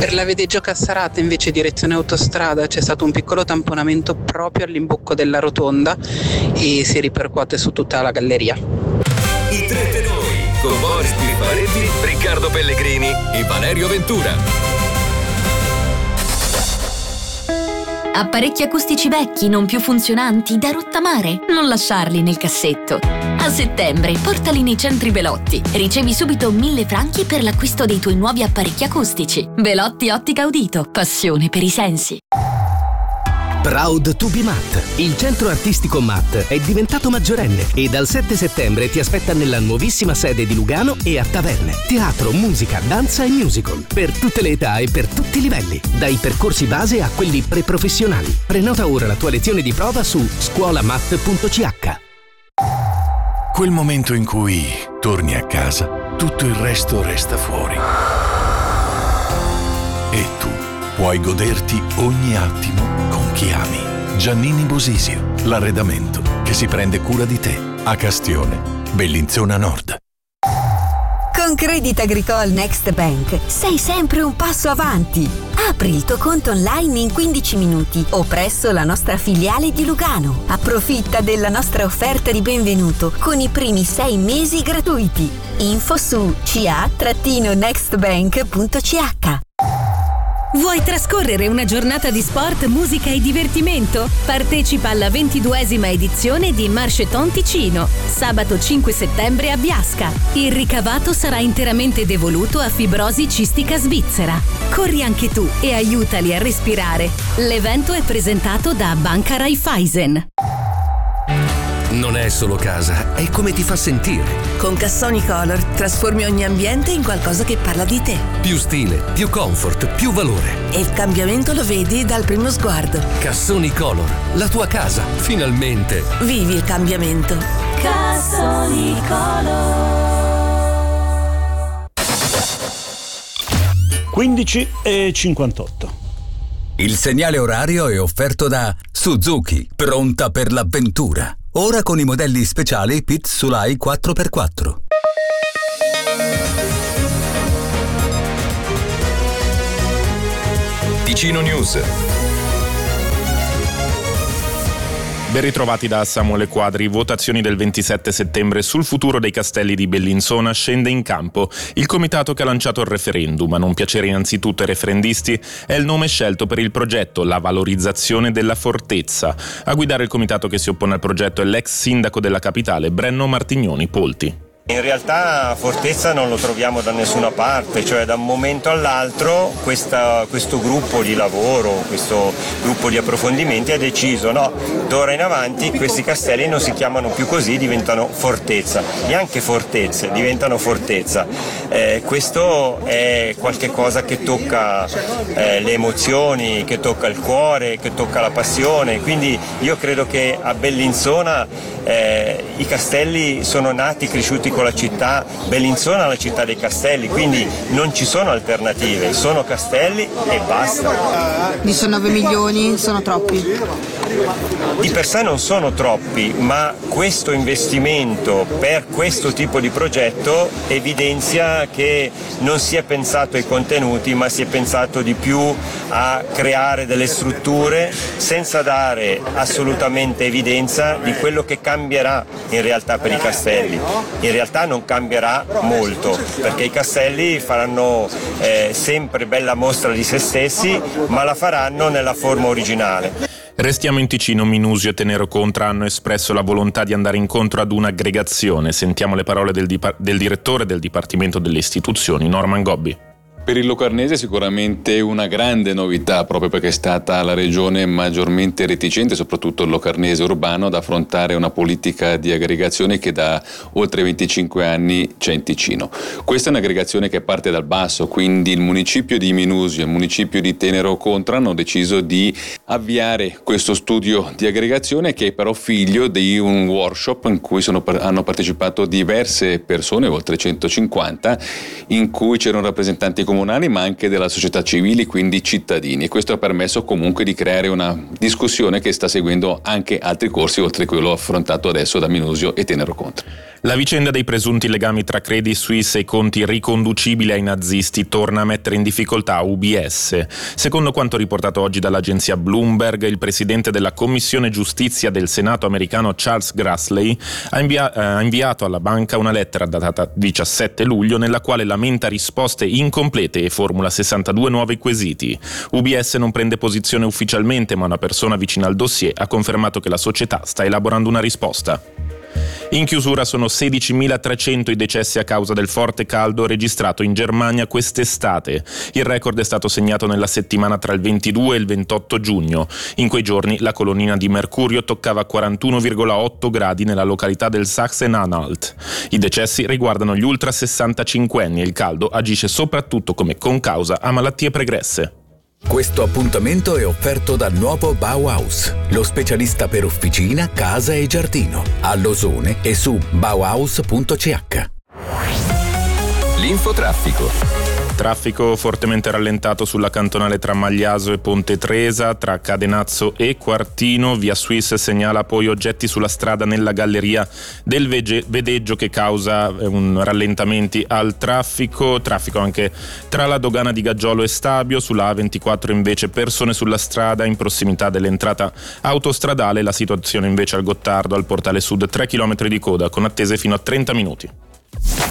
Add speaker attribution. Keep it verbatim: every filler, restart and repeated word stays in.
Speaker 1: Per la Vedeggio Cassarate, invece, direzione autostrada, c'è stato un piccolo tamponamento proprio all'imbocco della rotonda e si ripercuote su tutta la galleria.
Speaker 2: I tre tenori con Boris Pifaretti, Riccardo Pellegrini e Valerio Ventura.
Speaker 3: Apparecchi acustici vecchi, non più funzionanti, da rottamare? Non lasciarli nel cassetto. A settembre, portali nei centri Belotti. Ricevi subito mille franchi per l'acquisto dei tuoi nuovi apparecchi acustici. Belotti Ottica Udito. Passione per i sensi.
Speaker 4: Proud to be Matt. Il centro artistico Matt è diventato maggiorenne e dal sette settembre ti aspetta nella nuovissima sede di Lugano e a Taverne. Teatro, musica, danza e musical. Per tutte le età e per tutti i livelli. Dai percorsi base a quelli preprofessionali. Prenota ora la tua lezione di prova su scuolamatt punto c h.
Speaker 5: Quel momento in cui torni a casa, tutto il resto resta fuori. E tu puoi goderti ogni attimo con chi ami. Giannini Bosisio, l'arredamento che si prende cura di te. A Castione, Bellinzona Nord.
Speaker 6: Con Crédit Agricole Next Bank sei sempre un passo avanti. Apri il tuo conto online in quindici minuti o presso la nostra filiale di Lugano. Approfitta della nostra offerta di benvenuto con i primi sei mesi gratuiti. Info su c a next bank punto c h.
Speaker 7: Vuoi trascorrere una giornata di sport, musica e divertimento? Partecipa alla ventiduesima edizione di Marcheton Ticino, sabato cinque settembre a Biasca. Il ricavato sarà interamente devoluto a Fibrosi Cistica Svizzera. Corri anche tu e aiutali a respirare. L'evento è presentato da Banca Raiffeisen.
Speaker 4: Non è solo casa, è come ti fa sentire.
Speaker 8: Con Cassoni Color trasformi ogni ambiente in qualcosa che parla di te.
Speaker 4: Più stile, più comfort, più valore.
Speaker 8: E il cambiamento lo vedi dal primo sguardo.
Speaker 4: Cassoni Color, la tua casa, finalmente.
Speaker 8: Vivi il cambiamento.
Speaker 7: Cassoni Color.
Speaker 9: quindici e cinquantotto.
Speaker 2: Il segnale orario è offerto da Suzuki, pronta per l'avventura. Ora con i modelli speciali Pit Sulai quattro per quattro. Ticino News.
Speaker 10: Ben ritrovati da Samuele Quadri. Votazioni del ventisette settembre sul futuro dei castelli di Bellinzona. Scende in campo il comitato che ha lanciato il referendum. A non piacere innanzitutto ai referendisti è il nome scelto per il progetto, la valorizzazione della fortezza. A guidare il comitato che si oppone al progetto è l'ex sindaco della capitale, Brenno Martignoni Polti.
Speaker 11: In realtà Fortezza non lo troviamo da nessuna parte, cioè da un momento all'altro questa, questo gruppo di lavoro, questo gruppo di approfondimenti ha deciso no, d'ora in avanti questi castelli non si chiamano più così, diventano fortezza, neanche fortezze, diventano fortezza. Eh, questo è qualche cosa che tocca eh, le emozioni, che tocca il cuore, che tocca la passione, quindi io credo che a Bellinzona eh, i castelli sono nati, cresciuti con la città, Bellinzona è la città dei castelli, quindi non ci sono alternative, sono castelli e basta.
Speaker 12: diciannove milioni sono troppi.
Speaker 11: Di per sé non sono troppi, ma questo investimento per questo tipo di progetto evidenzia che non si è pensato ai contenuti, ma si è pensato di più a creare delle strutture senza dare assolutamente evidenza di quello che cambierà in realtà per i castelli. In realtà non cambierà molto, perché i castelli faranno eh, sempre bella mostra di se stessi, ma la faranno nella forma originale.
Speaker 10: Restiamo in Ticino. Minusio e Tenero Contra hanno espresso la volontà di andare incontro ad un'aggregazione. Sentiamo le parole del, dip- del direttore del Dipartimento delle Istituzioni, Norman Gobbi.
Speaker 13: Per il Locarnese sicuramente una grande novità, proprio perché è stata la regione maggiormente reticente, soprattutto il Locarnese urbano, ad affrontare una politica di aggregazione che da oltre venticinque anni c'è in Ticino. Questa è un'aggregazione che parte dal basso, quindi il municipio di Minusio e il municipio di Tenero Contra hanno deciso di avviare questo studio di aggregazione, che è però figlio di un workshop in cui sono, hanno partecipato diverse persone, oltre centocinquanta, in cui c'erano rappresentanti comunali ma anche della società civile, quindi cittadini, e questo ha permesso comunque di creare una discussione che sta seguendo anche altri corsi oltre a quello affrontato adesso da Minusio e Tenero Contra.
Speaker 10: La vicenda dei presunti legami tra Credit Suisse e conti riconducibili ai nazisti torna a mettere in difficoltà U B S. Secondo quanto riportato oggi dall'agenzia Bloomberg, il presidente della Commissione Giustizia del Senato americano Charles Grassley ha, invia- ha inviato alla banca una lettera datata diciassette luglio nella quale lamenta risposte incomplete e formula sessantadue nuovi quesiti. U B S non prende posizione ufficialmente, ma una persona vicina al dossier ha confermato che la società sta elaborando una risposta. In chiusura sono sedicimilatrecento i decessi a causa del forte caldo registrato in Germania quest'estate. Il record è stato segnato nella settimana tra il ventidue e il ventotto giugno. In quei giorni la colonnina di mercurio toccava quarantuno virgola otto gradi nella località del Sachsen-Anhalt. I decessi riguardano gli ultra sessantacinquenni e il caldo agisce soprattutto come concausa a malattie pregresse.
Speaker 2: Questo appuntamento è offerto dal nuovo Bauhaus, lo specialista per officina, casa e giardino, a Losone e su bauhaus punto c h.
Speaker 10: L'infotraffico. Traffico fortemente rallentato sulla cantonale tra Magliaso e Ponte Tresa, tra Cadenazzo e Quartino. Via Suisse segnala poi oggetti sulla strada nella galleria del Vege- Vedeggio che causa un rallentamenti al traffico. Traffico anche tra la dogana di Gaggiolo e Stabio. Sulla A ventiquattro invece persone sulla strada in prossimità dell'entrata autostradale. La situazione invece al Gottardo, al portale sud, tre chilometri di coda con attese fino a trenta minuti.